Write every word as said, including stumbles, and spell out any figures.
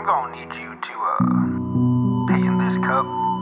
I'm gonna need you to, uh, pay in this cup.